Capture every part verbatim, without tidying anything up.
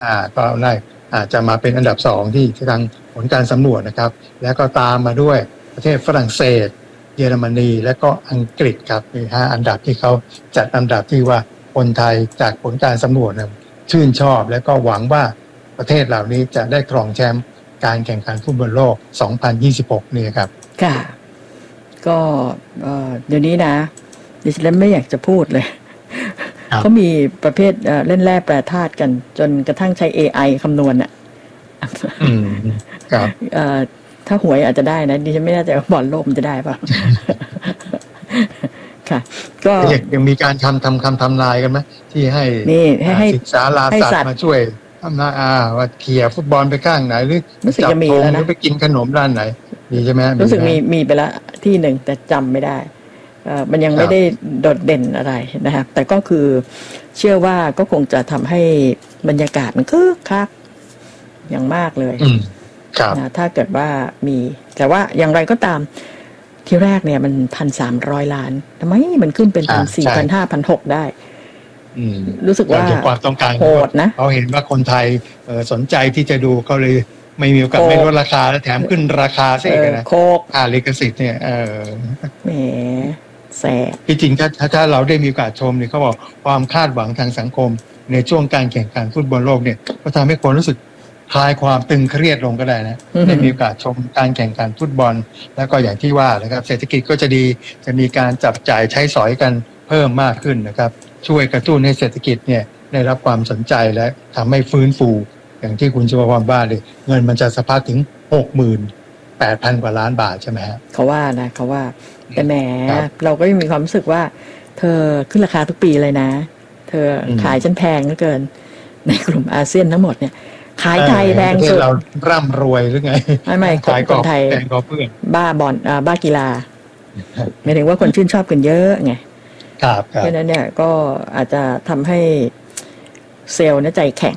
อ่าก็ได้อาจจะมาเป็นอันดับสองที่ทางผลการสำรวจนะครับแล้วก็ตามมาด้วยประเทศฝรั่งเศสเยอรมนีและก็อังกฤษครับมีห้าอันดับที่เขาจัดอันดับที่ว่าคนไทยจากผลการสำรวจชื่นชอบและก็หวังว่าประเทศเหล่านี้จะได้ครองแชมป์การแข่งขันฟุตบอลโลกสองพันยี่สิบหกนี่ครับค่ะก็เดี๋ยวนี้นะดิฉันไม่อยากจะพูดเลยเขามีประเภทเล่นแร่แปรธาตุกันจนกระทั่งใช้ เอ ไอ คำนวณอ่ะอืมครับถ้าหวยอาจจะได้นะดิฉันไม่แน่ใจว่าบอลโลกมันจะได้ป่ะค่ะก็ยังมีการทำทำคำทำลายกันไหมที่ให้ศึกษาราสัตว์มาช่วยทำนายอ่าว่าเขี่ยฟุตบอลไปข้างไหนหรือจับธงหรือไปกินขนมร้านไหนมีใช่ไหมรู้สึกมีมีไปละที่หนึ่งแต่จำไม่ได้มันยังไม่ได้โดดเด่นอะไรนะครับแต่ก็คือเชื่อว่าก็คงจะทำให้บรรยากาศมันคึกคักอย่างมากเลยนะถ้าเกิดว่ามีแต่ว่าอย่างไรก็ตามที่แรกเนี่ยมันพันสามร้อยล้านทำไมมันขึ้นเป็นพันสี่พันห้าพันหกได้รู้สึกว่าความต้องการโหดนะเขาเห็นว่าคนไทยสนใจที่จะดูเขาเลยไม่มีโอกาสไม่ลดราคาและแถมขึ้นราคาซะอีกนะโคกค่าลิขสิทธิ์เนี่ยเออแหมแสบที่จริงถ้าถ้าเราได้มีโอกาสชมเนี่ยเขาบอกความคาดหวังทางสังคมในช่วงการแข่งขันฟุตบอลโลกเนี่ยก็ทำให้คนรู้สึกคลายความตึงเครียดลงก็ได้นะได้มีโอกาสชมการแข่งขันฟุตบอลแล้วก็อย่างที่ว่านะครับเศรษฐกิจก็จะดีจะมีการจับจ่ายใช้สอยกันเพิ่มมากขึ้นนะครับช่วยกระตุ้นให้เศรษฐกิจเนี่ยได้รับความสนใจและทำให้ฟื้นฟูอย่างที่คุณชวพรว่าเลยเงินมันจะสะพัดถึง หกหมื่นแปดพัน กว่าล้านบาทใช่ไหมฮะเขาว่านะเขาว่าแต่แหมเราก็ยังมีความรู้สึกว่าเธอขึ้นราคาทุกปีเลยนะเธอขายฉันแพงเหลือเกินในกลุ่มอาเซียนทั้งหมดเนี่ยขายไทยแพงสุดเราร่ำรวยหรือไงไม่ไม่คนไทยบ้าบอลบ้ากีฬาหมายถึงว่าคนชื่นชอบกันเยอะไงครับเพราะนั้นเนี่ยก็อาจจะทำให้เซลล์ใจแข็ง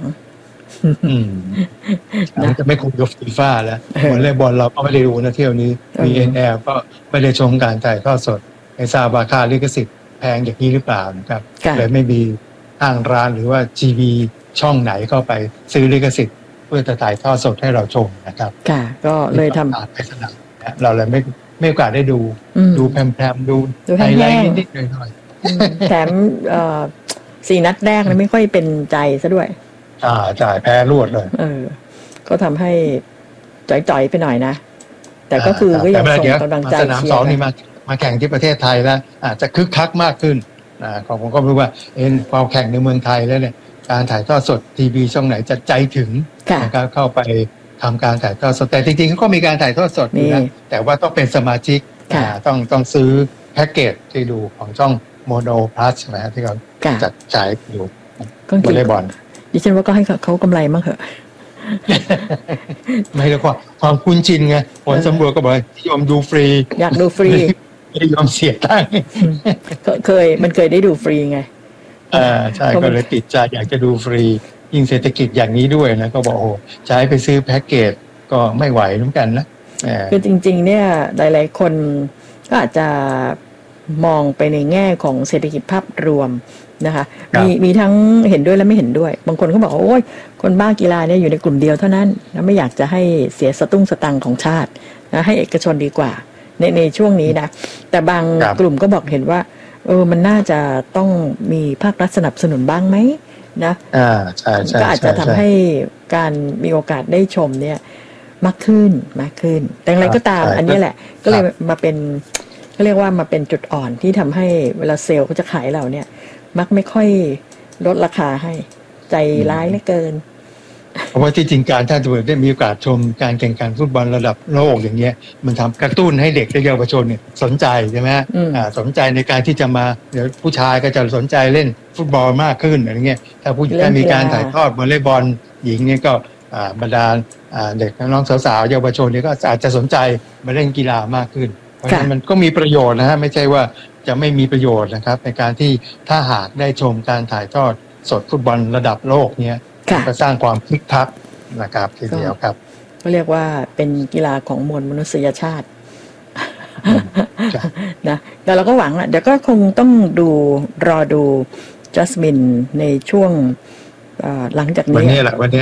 นะจะไม่คุยกับฟีฟ่าแล้ววอลเลย์บอลเราก็ไม่ได้ดูนะเที่ยวนี้ วี เอ็น แอล ก็ไม่ได้ชมการถ่ายทอดสดไม่ทราบว่าค่าลิขสิทธิ์แพงอย่างนี้หรือเปล่านะครับเลยไม่มีห้างร้านหรือว่าทีวีช่องไหนเข้าไปซื้อลิขสิทธิ์เพื่อจะถ่ายทอดสดให้เราชมนะครับค่ะก็เลยทำไปสนามเราเลยไม่ไม่โอกาสได้ดูดูแพรมๆดูไฮไลท์นิดๆหน่อยๆแถมสี่นัดแรกเลยไม่ค่อยเป็นใจซะด้วยอ่าจ่ายแพ้รวดเลยเออก็ทำให้จ่อยๆไปหน่อยนะแต่ก็คือก็ยังส่งกำลังใจสนามสองนี่มามาแข่งที่ประเทศไทยแล้วอาจจะคึกคักมากขึ้นอ่าผมก็รู้ว่าเอ็นพอแข่งในเมืองไทยแล้วเนี่ยการถ่ายทอดสดทีวีช่องไหนจะใจถึงการเข้าไปทำการถ่ายทอดสดแต่จริงๆเขาก็มีการถ่ายทอดสดอยู่นะแต่ว่าต้องเป็นสมาชิกต้องต้องซื้อแพ็กเกจที่ดูของช่องโมโนพลัสนะฮะที่เขาจัดฉายอยู่วอลเลย์บอลดิฉันว่าก็ให้เขากำไรมั้งเหรอไม่แล้วก็ความคุ้นชินไงผลสำรวจก็บอกยอมดูฟรีอยากดูฟรีไม่ยอมเสียตังค์เคยมันเคยได้ดูฟรีไงอ่าใช่ก็เลยติดใจอยากจะดูฟรียิ่งเศรษฐกิจอย่างนี้ด้วยนะก็บอกโอ้ใช้ไปซื้อแพ็กเกจก็ไม่ไหวเหมือนกันนะคือจริงๆเนี่ยหลายๆคนก็อาจจะมองไปในแง่ของเศรษฐกิจภาพรวมนะคะมีมีทั้งเห็นด้วยและไม่เห็นด้วยบางคนก็บอกโอ้ยคนบ้ากีฬาเนี่ยอยู่ในกลุ่มเดียวเท่านั้นแล้วไม่อยากจะให้เสียสตุ้งสตังของชาตินะให้เอกชนดีกว่าในในช่วงนี้นะแต่บางกลุ่มก็บอกเห็นว่าเออมันน่าจะต้องมีภาครัฐสนับสนุนบ้างไหมนะอ่าใช่ใช่ก็อาจจะทำให้การมีโอกาสได้ชมเนี่ยมากขึ้นมากขึ้นแต่อย่างไรก็ตามอันนี้แหละก็เลยมาเป็นก็เรียกว่ามาเป็นจุดอ่อนที่ทำให้เวลาเซลล์เขาจะขายเราเนี่ยมักไม่ค่อยลดราคาให้ใจร้ายเหลือเกินเพราะว่าที่จริงการท่านตำรวจได้มีโอกาสชมการแข่งขันฟุตบอลระดับโลกอย่างเงี้ยมันทำกระตุ้นให้เด็กและเยาวชนเนี่ยสนใจใช่ไหมอ่าสนใจในการที่จะมาเดี๋ยวผู้ชายก็จะสนใจเล่นฟุตบอลมากขึ้นอะไรเงี้ยถ้าผู้ถ้ามีการถ่ายทอดวอลเลย์บอลหญิงเนี่ยก็อ่าบรรดาอ่าเด็กน้องสาวๆเยาวชนเนี่ยก็อาจจะสนใจมาเล่นกีฬามากขึ้นเพราะฉะนั้นมันก็มีประโยชน์นะฮะไม่ใช่ว่าจะไม่มีประโยชน์นะครับในการที่ถ้าหากได้ชมการถ่ายทอดสดฟุตบอลระดับโลกเนี้ยก็สร้างความคึกคักนะครับทีเดียวครับก็เรียกว่าเป็นกีฬาของมวลมนุษยชาตินะแต่เราก็หวังแหละเดี๋ยวก็คงต้องดูรอดูจัสมินในช่วงหลังจากนี้วันนี้แหละวันนี้